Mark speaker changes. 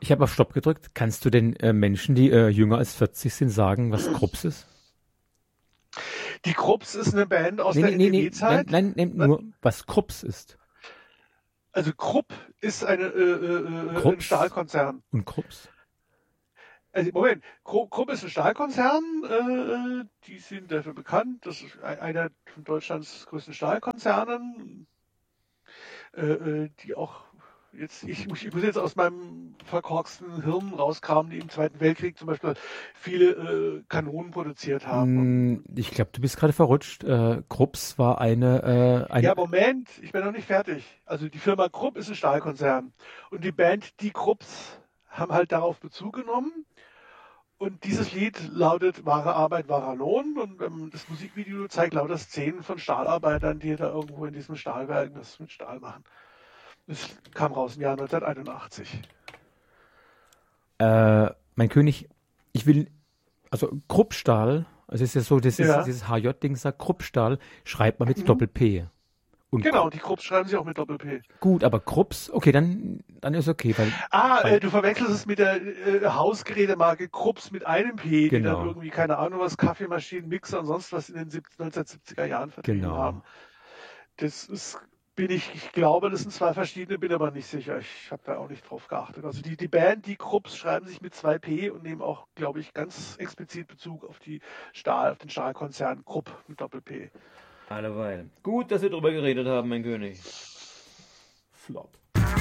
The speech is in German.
Speaker 1: Ich habe auf Stopp gedrückt. Kannst du den Menschen, die jünger als 40 sind, sagen, was Krups ist?
Speaker 2: Die Krups ist eine Band aus
Speaker 1: Nee,
Speaker 2: der
Speaker 1: nee, nee, nee.
Speaker 2: NDW-Zeit.
Speaker 1: Nein, nur, was Krups ist.
Speaker 2: Also Krupp ist ein
Speaker 1: Krups
Speaker 2: Stahlkonzern.
Speaker 1: und Krups?
Speaker 2: Also Moment, Krupp ist ein Stahlkonzern. Die sind dafür bekannt. Das ist einer von Deutschlands größten Stahlkonzernen. Die auch jetzt, ich muss jetzt aus meinem verkorksten Hirn rauskramen, die im Zweiten Weltkrieg zum Beispiel viele Kanonen produziert haben.
Speaker 1: Ich glaube, du bist gerade verrutscht. Krups war
Speaker 2: Ja, Moment, ich bin noch nicht fertig. Also die Firma Krupp ist ein Stahlkonzern. Und die Band Die Krupps haben halt darauf Bezug genommen. Und dieses Lied lautet Wahre Arbeit, wahrer Lohn. Und das Musikvideo zeigt lauter Szenen von Stahlarbeitern, die da irgendwo in diesem Stahlwerk das mit Stahl machen. Das kam raus im Jahr 1981.
Speaker 1: Mein König, also Kruppstahl, also es ist ja so,
Speaker 2: Ja,
Speaker 1: dieses HJ-Ding sagt, Kruppstahl schreibt man mit
Speaker 2: mhm.
Speaker 1: Doppel-P. Und
Speaker 2: Genau, die Krupps schreiben sie auch mit Doppel-P.
Speaker 1: gut, aber Krupps, okay, dann ist okay, weil,
Speaker 2: Du verwechselst es mit der Hausgerätemarke Krupps mit einem P, die dann
Speaker 1: genau,
Speaker 2: irgendwie, keine Ahnung was, Kaffeemaschinen, Mixer und sonst was in den 1970er Jahren vertrieben haben.
Speaker 1: genau.
Speaker 2: Das ist, ich glaube, das sind zwei verschiedene, bin aber nicht sicher. Ich habe da auch nicht drauf geachtet. Also die Band, die Krupps, schreiben sich mit 2P und nehmen auch, glaube ich, ganz explizit Bezug auf auf den Stahlkonzern Krupp mit Doppel-P.
Speaker 3: Alleweil. Gut, dass wir drüber geredet haben, mein König.
Speaker 1: Flop.